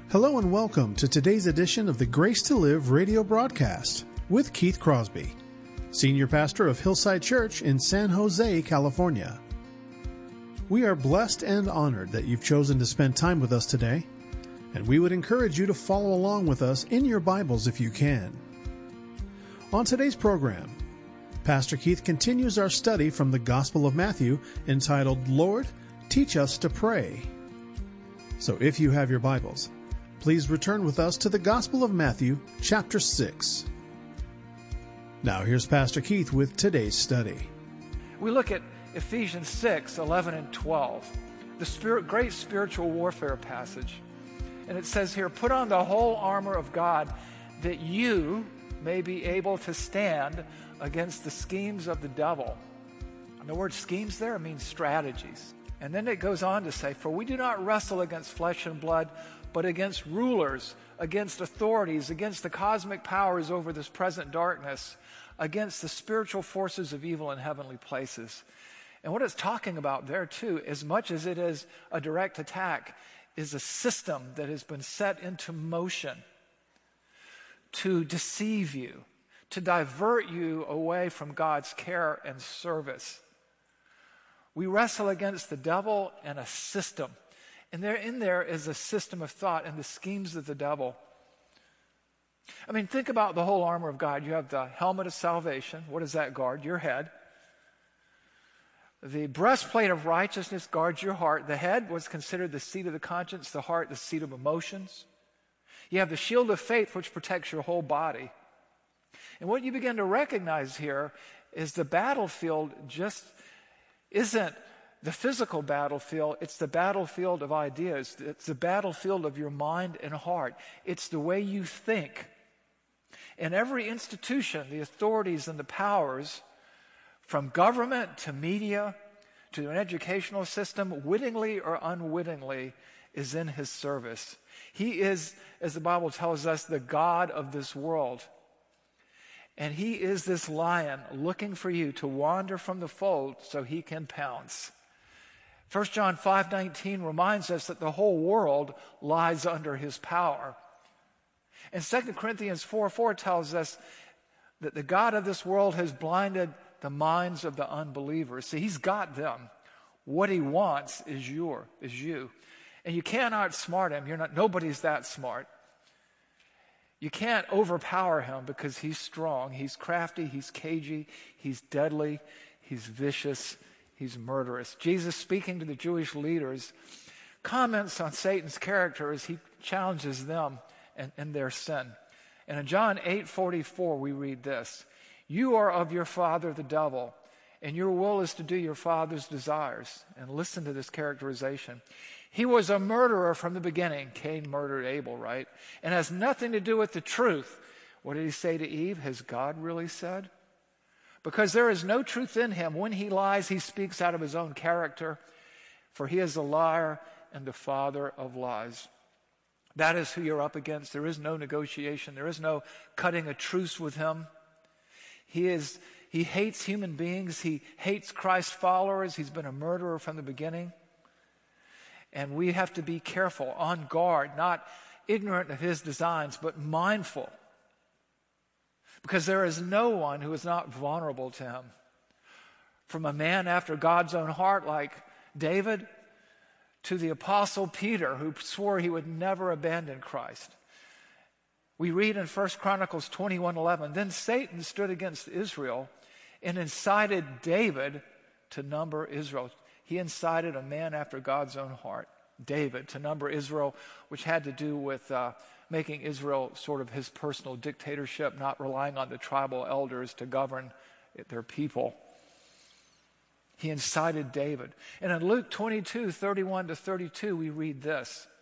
Hello and welcome to today's edition of the Grace to Live radio broadcast with Keith Crosby, Senior Pastor of Hillside Church in San Jose, California. We are blessed and honored that you've chosen to spend time with us today, and we would encourage you to follow along with us in your Bibles if you can. On today's program, Pastor Keith continues our study from the Gospel of Matthew entitled, Lord, Teach Us to Pray. So if you have your Bibles, please return with us to the Gospel of Matthew, chapter 6. Now here's Pastor Keith with today's study. We look at Ephesians 6, 11 and 12, the great spiritual warfare passage. And it says here, put on the whole armor of God that you may be able to stand against the schemes of the devil. And the word schemes there means strategies. And then it goes on to say, for we do not wrestle against flesh and blood, but against rulers, against authorities, against the cosmic powers over this present darkness, against the spiritual forces of evil in heavenly places. And what it's talking about there too, as much as it is a direct attack, is a system that has been set into motion to deceive you, to divert you away from God's care and service. We wrestle against the devil and a system. And there is a system of thought and the schemes of the devil. I mean, think about the whole armor of God. You have the helmet of salvation. What does that guard? Your head. The breastplate of righteousness guards your heart. The head was considered the seat of the conscience, the heart the seat of emotions. You have the shield of faith, which protects your whole body. And what you begin to recognize here is the battlefield just isn't the physical battlefield, it's the battlefield of ideas. It's the battlefield of your mind and heart. It's the way you think. In every institution, the authorities and the powers, from government to media to an educational system, wittingly or unwittingly, is in his service. He is, as the Bible tells us, the God of this world. And he is this lion looking for you to wander from the fold so he can pounce. 1 John 5:19 reminds us that the whole world lies under his power. And 2 Corinthians 4:4 tells us that the God of this world has blinded the minds of the unbelievers. See, he's got them. What he wants is you. And you can't outsmart him. Nobody's that smart. You can't overpower him because he's strong. He's crafty, he's cagey, he's deadly, he's vicious, he's murderous. Jesus, speaking to the Jewish leaders, comments on Satan's character as he challenges them and their sin. And in John 8:44, we read this, you are of your father the devil, and your will is to do your father's desires. And listen to this characterization. He was a murderer from the beginning. Cain murdered Abel, right? And has nothing to do with the truth. What did he say to Eve? Has God really said? Because there is no truth in him. When he lies, he speaks out of his own character, for he is a liar and the father of lies. That is who you're up against. There is no negotiation. There is no cutting a truce with him. He hates human beings. He hates Christ's followers. He's been a murderer from the beginning. And we have to be careful, on guard, not ignorant of his designs, but mindful. Because there is no one who is not vulnerable to him. From a man after God's own heart like David to the apostle Peter, who swore he would never abandon Christ. We read in 1 Chronicles 21:11, then Satan stood against Israel and incited David to number Israel. He incited a man after God's own heart, David, to number Israel, which had to do with making Israel sort of his personal dictatorship, not relying on the tribal elders to govern their people. He incited David. And in Luke 22:31-32, we read this.